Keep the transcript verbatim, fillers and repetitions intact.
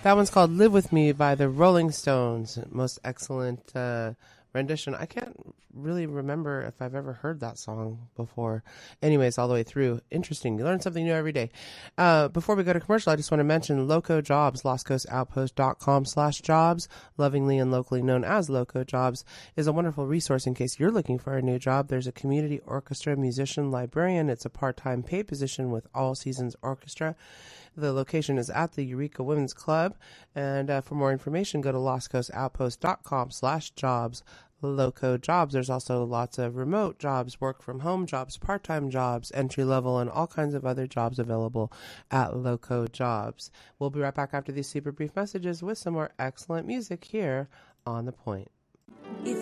That one's called Live With Me by the Rolling Stones. Most excellent uh, rendition. I can't really remember if I've ever heard that song before. Anyways, all the way through. Interesting. You learn something new every day. Uh, before we go to commercial, I just want to mention Loco Jobs, lost coast outpost dot com slash jobs, lovingly and locally known as Loco Jobs, is a wonderful resource in case you're looking for a new job. There's a community orchestra musician librarian. It's a part-time paid position with all seasons orchestra. The location is at the Eureka Women's Club. And uh, for more information, go to lost coast outpost dot com slash jobs. Loco Jobs. There's also lots of remote jobs, work from home jobs, part-time jobs, entry level, and all kinds of other jobs available at Loco Jobs. We'll be right back after these super brief messages with some more excellent music here on The Point.